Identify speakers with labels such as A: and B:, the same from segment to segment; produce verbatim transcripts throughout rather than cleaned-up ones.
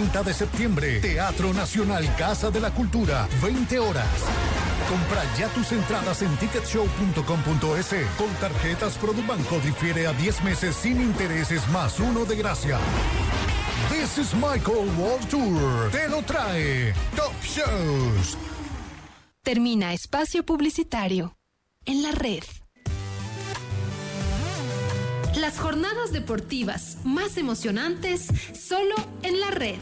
A: treinta de septiembre, Teatro Nacional Casa de la Cultura, veinte horas. Compra ya tus entradas en ticket show punto com punto es. Con tarjetas Produbanco difiere a diez meses sin intereses más uno de gracia. This is Michael World Tour. Te lo trae Top Shows.
B: Termina espacio publicitario en la red. Las jornadas deportivas más emocionantes solo en la red.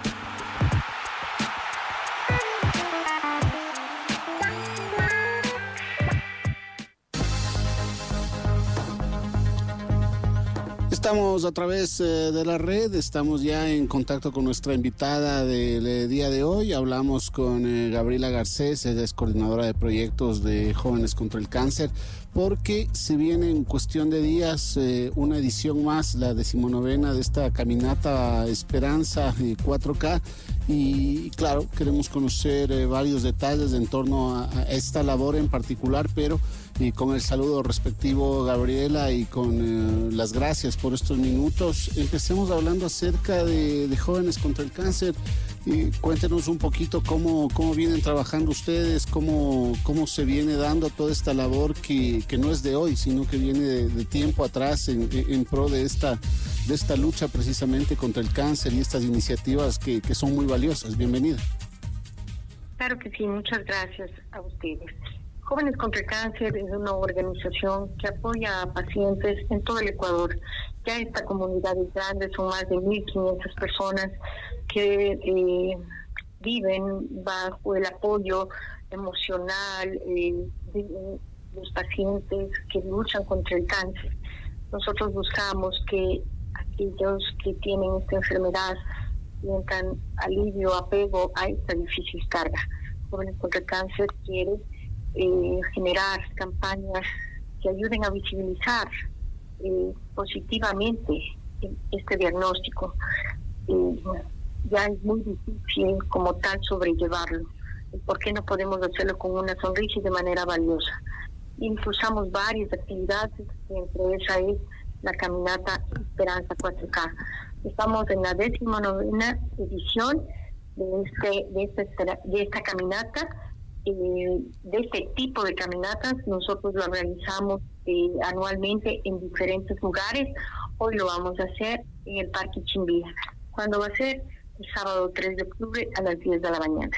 C: Estamos a través eh, de la red, estamos ya en contacto con nuestra invitada del eh, día de hoy. Hablamos con eh, Gabriela Garcés, ella es coordinadora de proyectos de Jóvenes contra el Cáncer, porque se viene en cuestión de días eh, una edición más, la decimonovena de esta caminata Esperanza eh, cuatro K. Y claro, queremos conocer eh, varios detalles en torno a, a esta labor en particular, pero y con el saludo respectivo, Gabriela, y con eh, las gracias por estos minutos. Empecemos hablando acerca de, de Jóvenes contra el Cáncer. Y cuéntenos un poquito cómo, cómo vienen trabajando ustedes, cómo, cómo se viene dando toda esta labor que, que no es de hoy, sino que viene de, de tiempo atrás en, en pro de esta, de esta lucha precisamente contra el cáncer y estas iniciativas que, que son muy valiosas. Bienvenida.
D: Claro que sí, muchas gracias a ustedes. Jóvenes contra el Cáncer es una organización que apoya a pacientes en todo el Ecuador. Ya esta comunidad es grande, son más de mil quinientas personas que eh, viven bajo el apoyo emocional eh, de, de los pacientes que luchan contra el cáncer. Nosotros buscamos que aquellos que tienen esta enfermedad sientan alivio, apego a esta difícil carga. Jóvenes contra el Cáncer quiere Eh, generar campañas que ayuden a visibilizar eh, positivamente este diagnóstico. Eh, ya es muy difícil como tal sobrellevarlo. ¿Por qué no podemos hacerlo con una sonrisa y de manera valiosa? Impulsamos varias actividades, y entre esas es la caminata Esperanza cuatro K. Estamos en la décima novena edición de, este, de, esta, de esta caminata. Eh, de este tipo de caminatas nosotros lo realizamos eh, anualmente en diferentes lugares. Hoy lo vamos a hacer en el Parque Chimbía. ¿Cuándo va a ser? El sábado tres de octubre a las diez de la mañana.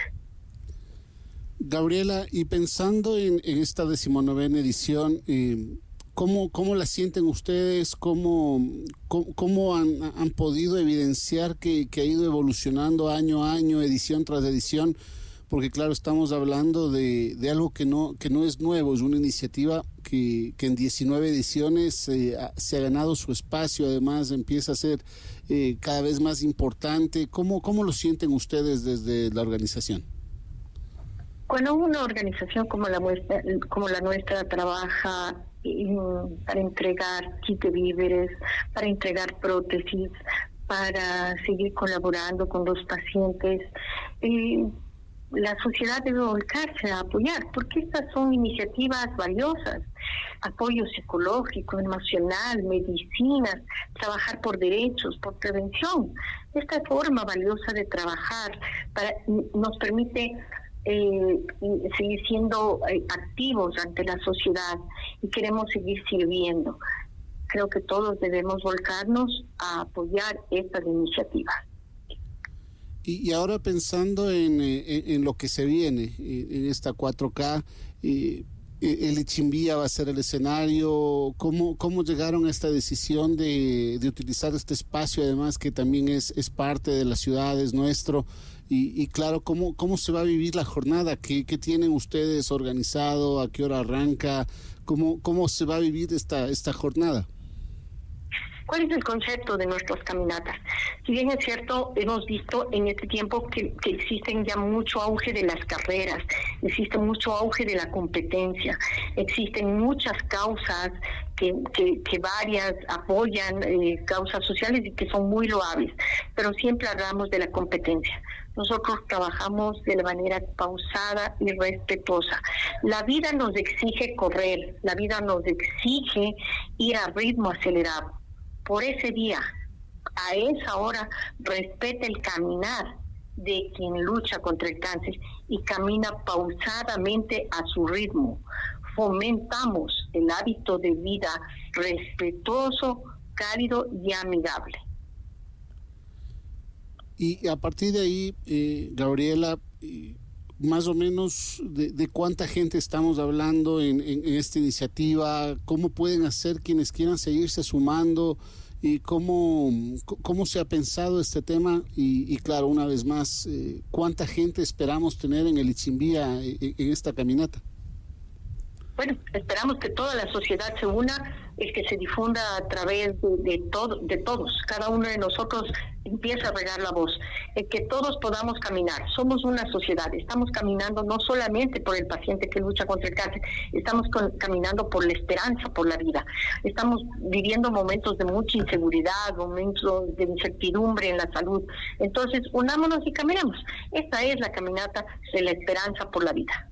C: Gabriela, y pensando en, en esta decimonovena edición, eh, ¿cómo, ¿cómo la sienten ustedes? ¿Cómo, cómo, cómo han, han podido evidenciar que, que ha ido evolucionando año a año, edición tras edición? Porque claro, estamos hablando de, de algo que no, que no es nuevo, es una iniciativa que, que en diecinueve ediciones eh, se ha ganado su espacio, además empieza a ser eh, cada vez más importante. ¿Cómo, cómo lo sienten ustedes desde la organización?
D: Cuando una organización como la nuestra, como la nuestra trabaja eh, para entregar kit de víveres, para entregar prótesis, para seguir colaborando con los pacientes, eh, la sociedad debe volcarse a apoyar, porque estas son iniciativas valiosas. Apoyo psicológico, emocional, medicinas, trabajar por derechos, por prevención. Esta forma valiosa de trabajar para, nos permite eh, seguir siendo eh, activos ante la sociedad y queremos seguir sirviendo. Creo que todos debemos volcarnos a apoyar estas iniciativas.
C: Y, y ahora pensando en, en, en lo que se viene, en esta cuatro K, eh, el Ichimbía va a ser el escenario. ¿Cómo, cómo llegaron a esta decisión de, de utilizar este espacio, además que también es, es parte de la ciudad, es nuestro? Y, y claro, ¿cómo, ¿cómo se va a vivir la jornada? ¿Qué, qué tienen ustedes organizado? ¿A qué hora arranca? ¿Cómo, cómo se va a vivir esta, esta jornada?
D: ¿Cuál es el concepto de nuestras caminatas? Si bien es cierto, hemos visto en este tiempo que, que existen ya mucho auge de las carreras, existe mucho auge de la competencia, existen muchas causas que, que, que varias apoyan, eh, causas sociales y que son muy loables, pero siempre hablamos de la competencia. Nosotros trabajamos de la manera pausada y respetuosa. La vida nos exige correr, la vida nos exige ir a ritmo acelerado. Por ese día, a esa hora respeta el caminar de quien lucha contra el cáncer y camina pausadamente a su ritmo. Fomentamos el hábito de vida respetuoso, cálido y amigable.
C: Y a partir de ahí, eh, Gabriela, eh, más o menos de, de cuánta gente estamos hablando en, en, en esta iniciativa, cómo pueden hacer quienes quieran seguirse sumando y cómo, cómo se ha pensado este tema y, y claro, una vez más, eh, cuánta gente esperamos tener en el Ichimbía en, en esta caminata.
D: Bueno, esperamos que toda la sociedad se una, el que se difunda a través de, de, todo, de todos, cada uno de nosotros empieza a regar la voz, el que todos podamos caminar. Somos una sociedad, estamos caminando no solamente por el paciente que lucha contra el cáncer, estamos con, caminando por la esperanza, por la vida. Estamos viviendo momentos de mucha inseguridad, momentos de incertidumbre en la salud. Entonces, unámonos y caminemos. Esta es la caminata de la esperanza por la vida.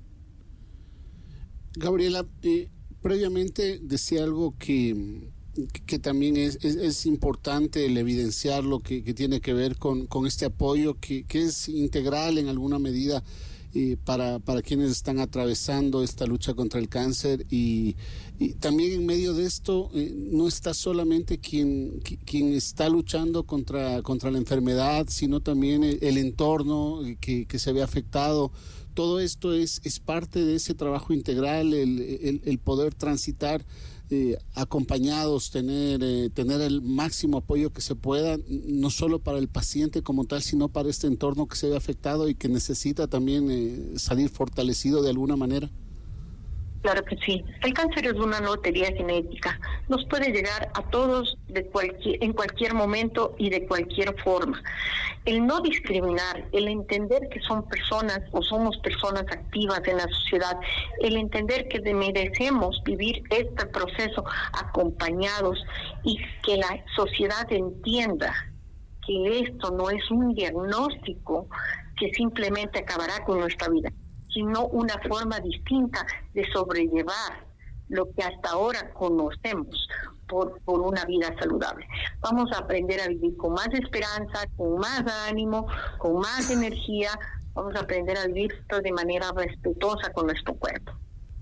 C: Gabriela, eh, previamente decía algo que, que también es, es, es importante el evidenciarlo, que, que tiene que ver con, con este apoyo que, que es integral en alguna medida eh, para, para quienes están atravesando esta lucha contra el cáncer y, y también en medio de esto eh, no está solamente quien, quien está luchando contra, contra la enfermedad, sino también el, el entorno que, que se ve afectado. Todo esto es, es parte de ese trabajo integral, el, el, el poder transitar eh, acompañados, tener, eh, tener el máximo apoyo que se pueda, no solo para el paciente como tal, sino para este entorno que se ve afectado y que necesita también eh, salir fortalecido de alguna manera.
D: Claro que sí. El cáncer es una lotería genética. Nos puede llegar a todos de cualquier, en cualquier momento y de cualquier forma. El no discriminar, el entender que son personas o somos personas activas en la sociedad, el entender que merecemos vivir este proceso acompañados y que la sociedad entienda que esto no es un diagnóstico que simplemente acabará con nuestra vida, sino una forma distinta de sobrellevar lo que hasta ahora conocemos por, por una vida saludable. Vamos a aprender a vivir con más esperanza, con más ánimo, con más energía. Vamos a aprender a vivir de manera respetuosa con nuestro cuerpo.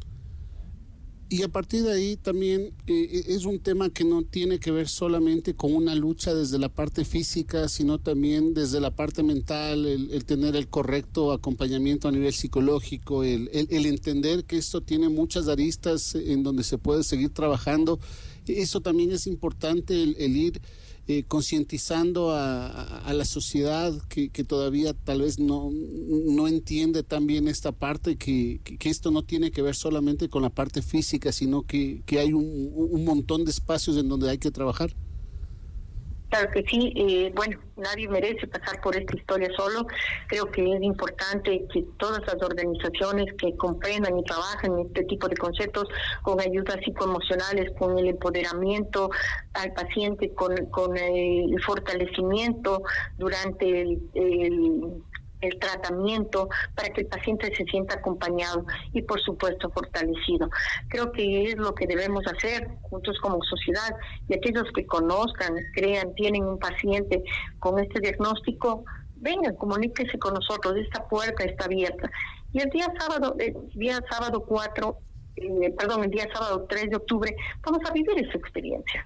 C: Y a partir de ahí también eh, es un tema que no tiene que ver solamente con una lucha desde la parte física, sino también desde la parte mental, el, el tener el correcto acompañamiento a nivel psicológico, el, el, el entender que esto tiene muchas aristas en donde se puede seguir trabajando. Eso también es importante, el, el ir eh, concientizando a, a, a la sociedad que, que todavía tal vez no, no entiende tan bien esta parte, que, que, que esto no tiene que ver solamente con la parte física, sino que, que hay un, un montón de espacios en donde hay que trabajar.
D: Claro que sí, eh, bueno, nadie merece pasar por esta historia solo. Creo que es importante que todas las organizaciones que comprendan y trabajan en este tipo de conceptos, con ayudas psicoemocionales, con el empoderamiento al paciente, con, con el fortalecimiento durante el, el el tratamiento, para que el paciente se sienta acompañado y por supuesto fortalecido. Creo que es lo que debemos hacer juntos como sociedad, y aquellos que conozcan, crean, tienen un paciente con este diagnóstico, vengan, comuníquense con nosotros, esta puerta está abierta. Y el día sábado, el día sábado cuatro, eh, perdón, el día sábado tres de octubre, vamos a vivir esa experiencia.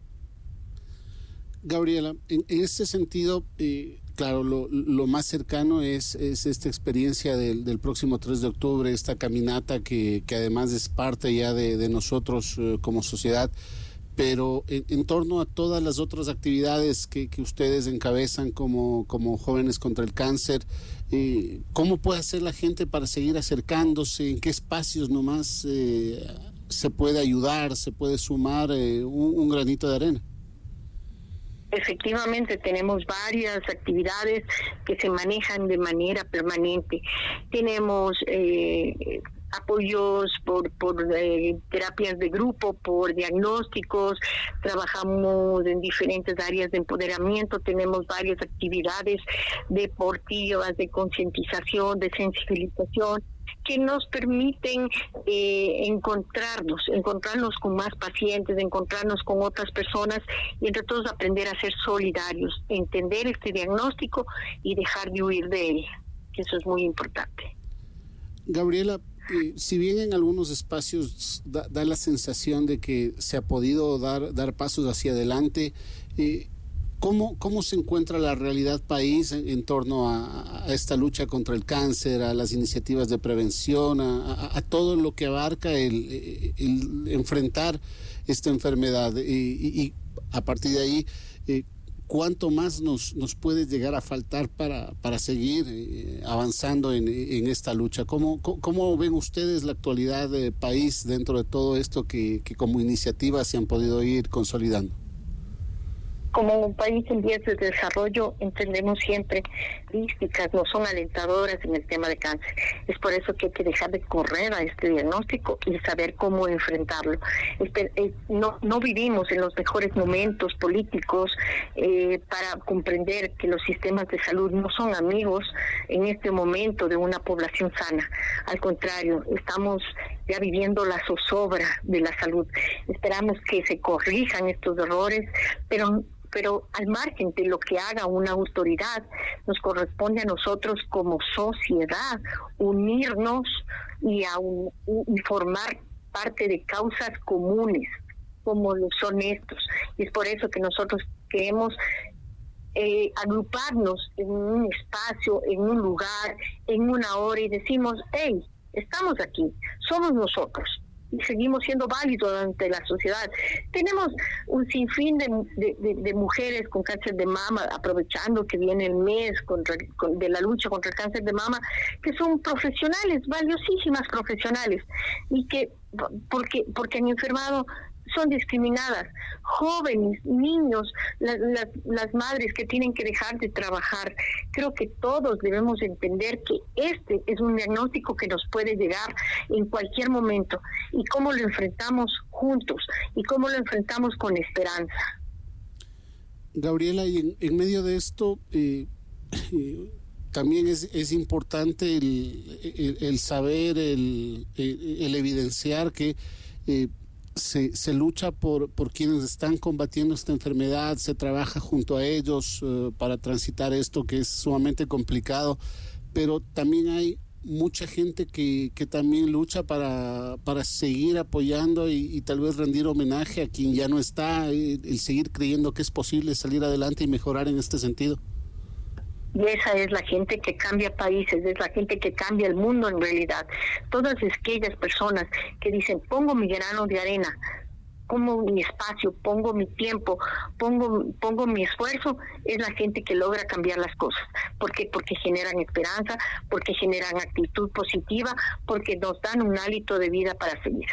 C: Gabriela, en, en este sentido, eh, claro, lo, lo más cercano es, es esta experiencia del, del próximo tres de octubre, esta caminata que, que además es parte ya de, de nosotros eh, como sociedad, pero en, en torno a todas las otras actividades que, que ustedes encabezan como, como Jóvenes contra el Cáncer, eh, ¿cómo puede hacer la gente para seguir acercándose? ¿En qué espacios nomás eh, se puede ayudar, se puede sumar eh, un, un granito de arena?
D: Efectivamente, tenemos varias actividades que se manejan de manera permanente. Tenemos eh, apoyos por, por eh, terapias de grupo, por diagnósticos, trabajamos en diferentes áreas de empoderamiento, tenemos varias actividades deportivas, de concientización, de sensibilización. que nos permiten eh, encontrarnos, encontrarnos con más pacientes, encontrarnos con otras personas y entre todos aprender a ser solidarios, entender este diagnóstico y dejar de huir de él, que eso es muy importante.
C: Gabriela, eh, si bien en algunos espacios da, da la sensación de que se ha podido dar, dar pasos hacia adelante, eh, ¿Cómo, ¿Cómo se encuentra la realidad país en, en torno a, a esta lucha contra el cáncer, a las iniciativas de prevención, a, a, a todo lo que abarca el, el enfrentar esta enfermedad? Y, y, y a partir de ahí, eh, ¿cuánto más nos, nos puede llegar a faltar para, para seguir eh, avanzando en, en esta lucha? ¿Cómo, cómo, cómo ven ustedes la actualidad del país dentro de todo esto que, que como iniciativas se han podido ir consolidando?
D: Como un país en vías de desarrollo, entendemos siempre estadísticas no son alentadoras en el tema de cáncer. Es por eso que hay que dejar de correr a este diagnóstico y saber cómo enfrentarlo. No, no vivimos en los mejores momentos políticos eh, para comprender que los sistemas de salud no son amigos en este momento de una población sana. Al contrario, estamos ya viviendo la zozobra de la salud. Esperamos que se corrijan estos errores, pero pero al margen de lo que haga una autoridad, nos corresponde a nosotros como sociedad unirnos y, a un, y formar parte de causas comunes, como lo son estos. Y es por eso que nosotros queremos eh, agruparnos en un espacio, en un lugar, en una hora y decimos, hey, estamos aquí, somos nosotros. Y seguimos siendo válidos ante la sociedad. Tenemos un sinfín de, de, de, de mujeres con cáncer de mama, aprovechando que viene el mes contra, con, de la lucha contra el cáncer de mama, que son profesionales, valiosísimas profesionales, y que porque, porque han enfermado son discriminadas, jóvenes, niños, las, las, las madres que tienen que dejar de trabajar. Creo que todos debemos entender que este es un diagnóstico que nos puede llegar en cualquier momento y cómo lo enfrentamos juntos y cómo lo enfrentamos con esperanza.
C: Gabriela, y en, en medio de esto eh, eh, también es, es importante el, el, el saber, el, el, el evidenciar que eh, Se, se lucha por, por quienes están combatiendo esta enfermedad, se trabaja junto a ellos uh, para transitar esto que es sumamente complicado, pero también hay mucha gente que, que también lucha para, para seguir apoyando y, y tal vez rendir homenaje a quien ya no está, el, el seguir creyendo que es posible salir adelante y mejorar en este sentido.
D: Y esa es la gente que cambia países, es la gente que cambia el mundo en realidad. Todas aquellas personas que dicen, pongo mi grano de arena, pongo mi espacio, pongo mi tiempo, pongo pongo mi esfuerzo, es la gente que logra cambiar las cosas. ¿Por qué? Porque generan esperanza, porque generan actitud positiva, porque nos dan un hálito de vida para seguir.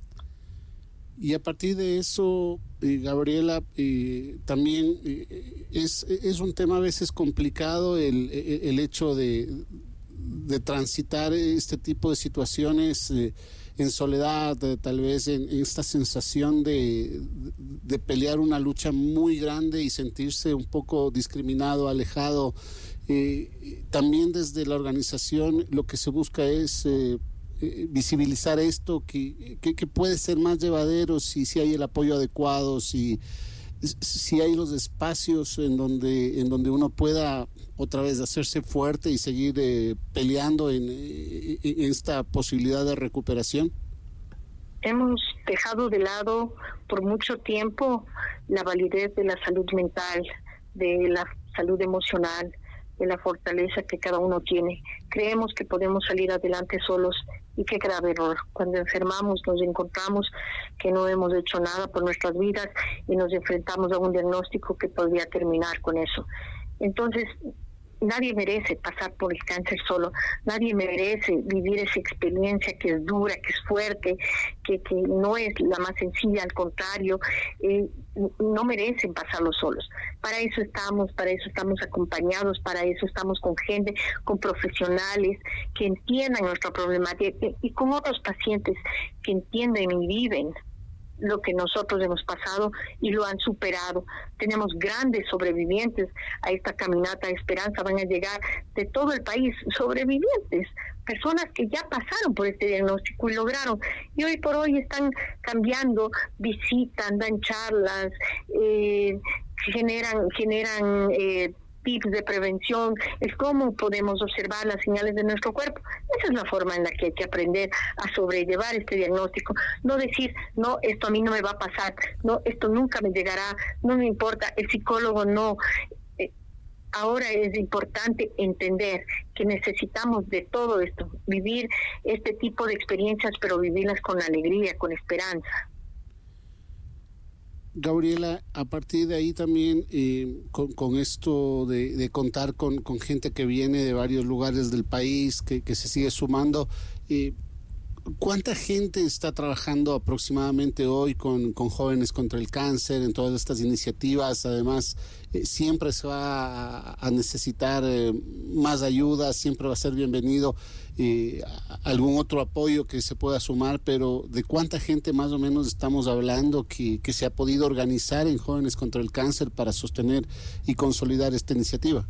C: Y a partir de eso, eh, Gabriela, eh, también eh, es, es un tema a veces complicado el, el hecho de, de transitar este tipo de situaciones eh, en soledad, eh, tal vez en, en esta sensación de, de pelear una lucha muy grande y sentirse un poco discriminado, alejado. Eh, también desde la organización lo que se busca es Eh, visibilizar esto, que, que, que puede ser más llevadero si, si hay el apoyo adecuado, si, si hay los espacios en donde, en donde uno pueda otra vez hacerse fuerte y seguir eh, peleando en, en esta posibilidad de recuperación.
D: Hemos dejado de lado por mucho tiempo la validez de la salud mental, de la salud emocional, de la fortaleza que cada uno tiene. Creemos que podemos salir adelante solos y qué grave error. Cuando enfermamos nos encontramos que no hemos hecho nada por nuestras vidas y nos enfrentamos a un diagnóstico que podría terminar con eso. Entonces, nadie merece pasar por el cáncer solo, nadie merece vivir esa experiencia que es dura, que es fuerte, que, que no es la más sencilla, al contrario, eh, no merecen pasarlo solos. Para eso estamos, para eso estamos acompañados, para eso estamos con gente, con profesionales que entiendan nuestra problemática y con otros pacientes que entienden y viven lo que nosotros hemos pasado y lo han superado. Tenemos grandes sobrevivientes a esta caminata de esperanza, van a llegar de todo el país, sobrevivientes, personas que ya pasaron por este diagnóstico y lograron, y hoy por hoy están cambiando, visitan, dan charlas, eh, generan, generan eh, tips de prevención, es cómo podemos observar las señales de nuestro cuerpo. Esa es la forma en la que hay que aprender a sobrellevar este diagnóstico. No decir, no, esto a mí no me va a pasar, no, esto nunca me llegará, no me importa, el psicólogo no. Eh, ahora es importante entender que necesitamos de todo esto, vivir este tipo de experiencias, pero vivirlas con alegría, con esperanza.
C: Gabriela, a partir de ahí también, eh, con, con esto de, de contar con, con gente que viene de varios lugares del país, que, que se sigue sumando, eh, ¿cuánta gente está trabajando aproximadamente hoy con, con Jóvenes contra el Cáncer en todas estas iniciativas? Además, eh, siempre se va a, a necesitar eh, más ayuda, siempre va a ser bienvenido eh, algún otro apoyo que se pueda sumar, pero ¿de cuánta gente más o menos estamos hablando que, que se ha podido organizar en Jóvenes contra el Cáncer para sostener y consolidar esta iniciativa?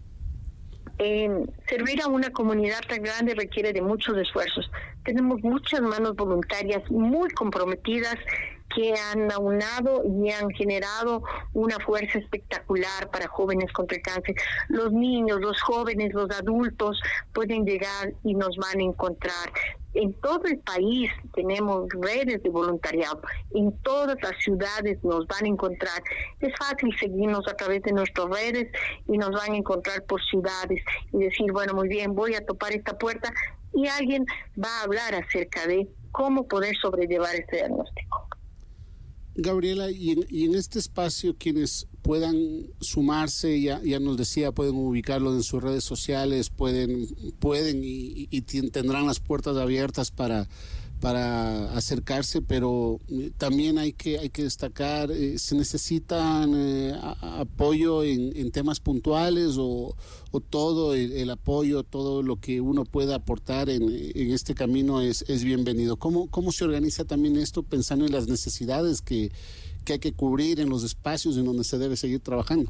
D: Eh, servir a una comunidad tan grande requiere de muchos esfuerzos. Tenemos muchas manos voluntarias muy comprometidas que han aunado y han generado una fuerza espectacular para Jóvenes contra el Cáncer. Los niños, los jóvenes, los adultos pueden llegar y nos van a encontrar. En todo el país tenemos redes de voluntariado, en todas las ciudades nos van a encontrar. Es fácil seguirnos a través de nuestras redes y nos van a encontrar por ciudades y decir, bueno, muy bien, voy a topar esta puerta y alguien va a hablar acerca de cómo poder sobrellevar este diagnóstico.
C: Gabriela, y en, y en este espacio quienes puedan sumarse, ya, ya nos decía, pueden ubicarlo en sus redes sociales, pueden, pueden y, y tendrán las puertas abiertas para, para acercarse, pero también hay que, hay que destacar, eh, se necesitan eh, a, apoyo en, en temas puntuales o, o todo el, el apoyo, todo lo que uno pueda aportar en, en este camino es, es bienvenido. ¿Cómo, ¿Cómo se organiza también esto pensando en las necesidades que, que hay que cubrir en los espacios en donde se debe seguir trabajando?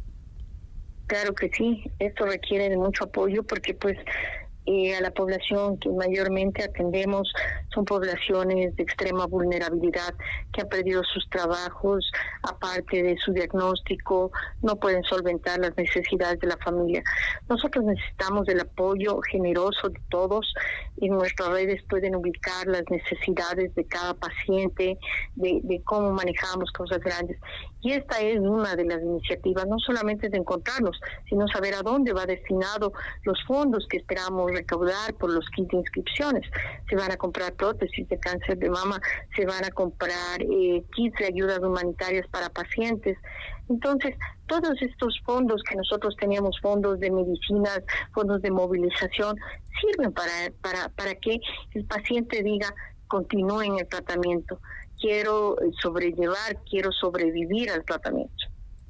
D: Claro que sí, esto requiere de mucho apoyo porque pues Eh, a la población que mayormente atendemos son poblaciones de extrema vulnerabilidad que han perdido sus trabajos, aparte de su diagnóstico, no pueden solventar las necesidades de la familia. Nosotros necesitamos el apoyo generoso de todos. En nuestras redes pueden ubicar las necesidades de cada paciente, de, de cómo manejamos cosas grandes. Y esta es una de las iniciativas, no solamente de encontrarnos, sino saber a dónde va destinado los fondos que esperamos recaudar por los kits de inscripciones. Se van a comprar prótesis de cáncer de mama, se van a comprar eh, kits de ayudas humanitarias para pacientes. Entonces, todos estos fondos que nosotros teníamos, fondos de medicinas, fondos de movilización, sirven para, para, para que el paciente diga, continúe en el tratamiento. Quiero sobrellevar, quiero sobrevivir al tratamiento.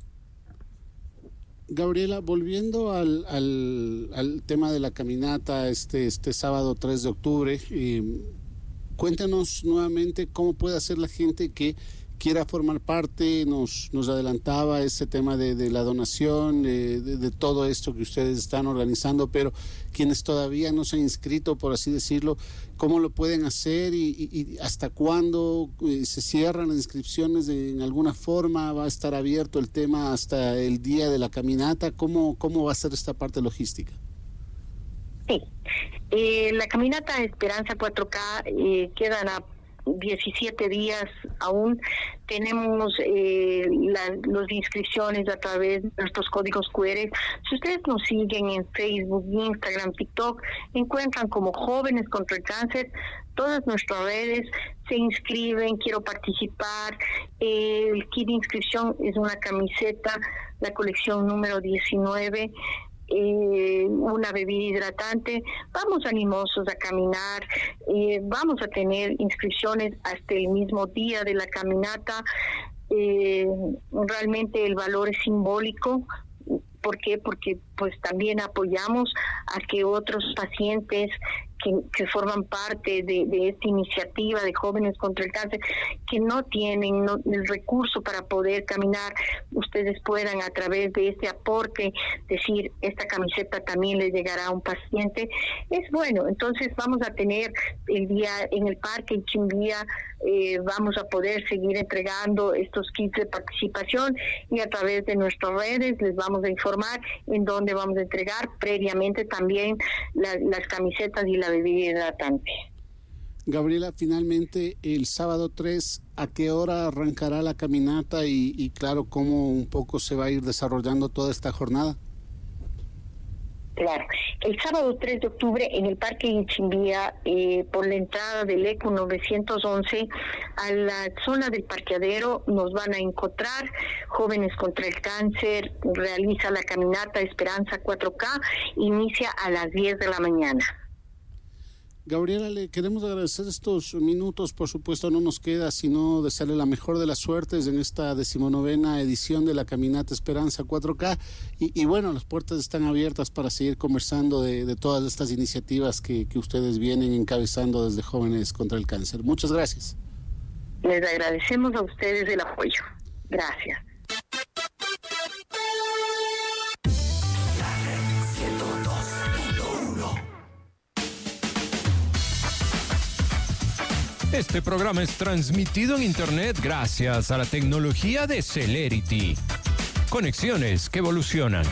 C: Gabriela, volviendo al, al, al tema de la caminata este, este sábado tres de octubre, eh, cuéntanos nuevamente cómo puede hacer la gente que quiera formar parte. Nos, nos adelantaba ese tema de, de la donación, de, de, de todo esto que ustedes están organizando, pero quienes todavía no se han inscrito, por así decirlo, ¿cómo lo pueden hacer y, y, y hasta cuándo eh, se cierran las inscripciones? De, ¿En alguna forma va a estar abierto el tema hasta el día de la caminata? ¿Cómo, cómo va a ser esta parte logística?
D: Sí, eh, la caminata Esperanza cuatro K eh, quedan a diecisiete días aún. Tenemos eh, la, las inscripciones a través de nuestros códigos cu erre. Si ustedes nos siguen en Facebook, Instagram, TikTok, encuentran como Jóvenes contra el Cáncer. Todas nuestras redes se inscriben, quiero participar. Eh, el kit de inscripción es una camiseta, la colección número diecinueve. Eh, una bebida hidratante. Vamos animosos a caminar, eh, vamos a tener inscripciones hasta el mismo día de la caminata. Eh, realmente el valor es simbólico. ¿Por qué? Porque pues también apoyamos a que otros pacientes que, que forman parte de, de esta iniciativa de Jóvenes contra el Cáncer, que no tienen no, el recurso para poder caminar, ustedes puedan a través de este aporte decir, esta camiseta también le llegará a un paciente. Es bueno, entonces vamos a tener el día en el parque en Chimbía, eh, vamos a poder seguir entregando estos kits de participación y a través de nuestras redes les vamos a informar en dónde vamos a entregar previamente también la, las camisetas y la bebida hidratante.
C: Gabriela, finalmente el sábado tres, ¿a qué hora arrancará la caminata y, y claro, cómo un poco se va a ir desarrollando toda esta jornada?
D: Claro, el sábado tres de octubre en el Parque Inchimbía, eh, por la entrada del E C U novecientos once, a la zona del parqueadero nos van a encontrar. Jóvenes contra el Cáncer realiza la caminata Esperanza cuatro K, inicia a las diez de la mañana.
C: Gabriela, le queremos agradecer estos minutos, por supuesto no nos queda sino desearle la mejor de las suertes en esta decimonovena edición de la Caminata Esperanza cuatro K y, y bueno, las puertas están abiertas para seguir conversando de, de todas estas iniciativas que, que ustedes vienen encabezando desde Jóvenes contra el Cáncer. Muchas gracias.
D: Les agradecemos a ustedes el apoyo. Gracias.
E: Este programa es transmitido en Internet gracias a la tecnología de Celerity. Conexiones que evolucionan.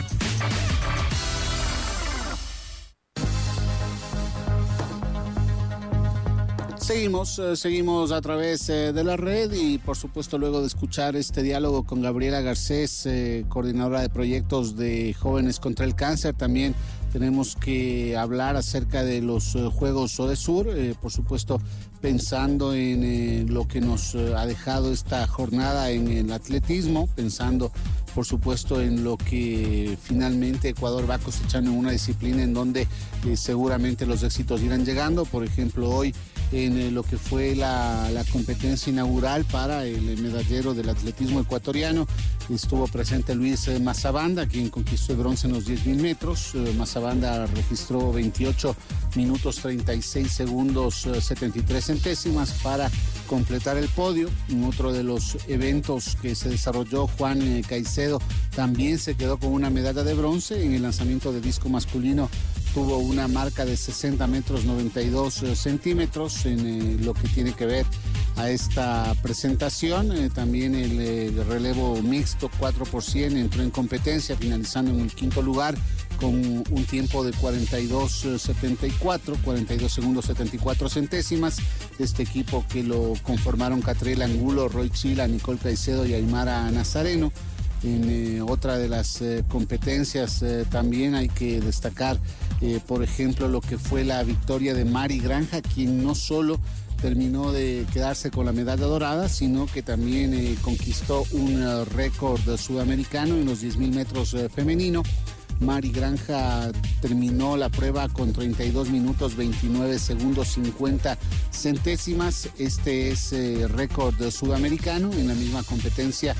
C: Seguimos, eh, seguimos a través eh, de la red y por supuesto luego de escuchar este diálogo con Gabriela Garcés, eh, coordinadora de proyectos de Jóvenes contra el Cáncer, también tenemos que hablar acerca de los eh, Juegos Odesur, eh, por supuesto pensando en eh, lo que nos eh, ha dejado esta jornada en el atletismo, pensando por supuesto en lo que finalmente Ecuador va cosechando en una disciplina en donde eh, seguramente los éxitos irán llegando. Por ejemplo, hoy en eh, lo que fue la, la competencia inaugural para el medallero del atletismo ecuatoriano estuvo presente Luis eh, Mazabanda, quien conquistó el bronce en los diez mil metros. Eh, Mazabanda registró veintiocho minutos treinta y seis segundos eh, setenta y tres centésimas para completar el podio. En otro de los eventos que se desarrolló, Juan eh, Caicedo también se quedó con una medalla de bronce. En el lanzamiento de disco masculino tuvo una marca de sesenta metros noventa y dos eh, centímetros en eh, lo que tiene que ver a esta presentación. Eh, también el, el relevo mixto cuatro por cien entró en competencia, finalizando en el quinto lugar con un tiempo de cuarenta y dos setenta y cuatro, cuarenta y dos segundos setenta y cuatro centésimas. Este equipo que lo conformaron Catriel Angulo, Roy Chila, Nicole Caicedo y Aymara Nazareno. En eh, otra de las eh, competencias eh, también hay que destacar, eh, por ejemplo, lo que fue la victoria de Mari Granja, quien no solo terminó de quedarse con la medalla dorada, sino que también eh, conquistó un uh, récord sudamericano en los diez mil metros eh, femenino. Mari Granja terminó la prueba con treinta y dos minutos veintinueve segundos cincuenta centésimas. Este es eh, récord sudamericano. En la misma competencia,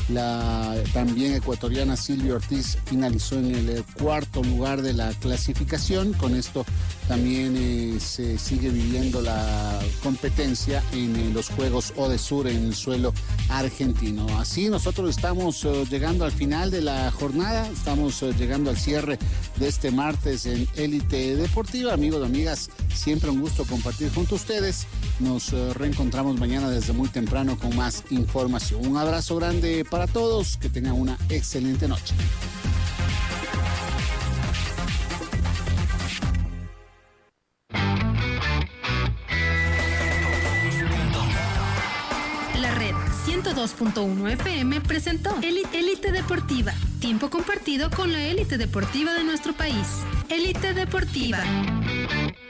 C: la también ecuatoriana Silvia Ortiz finalizó en el eh, cuarto lugar de la clasificación. Con esto también eh, se sigue viviendo la competencia en eh, los Juegos Odesur en el suelo argentino. Así nosotros estamos eh, llegando al final de la jornada, estamos eh, llegando al cierre de este martes en Élite Deportiva. Amigos y amigas, siempre un gusto compartir junto a ustedes. Nos uh, reencontramos mañana desde muy temprano con más información. Un abrazo grande para todos, que tengan una excelente noche.
B: La red ciento dos punto uno F M presentó Élite Deportiva. Tiempo compartido con la élite deportiva de nuestro país. Élite Deportiva.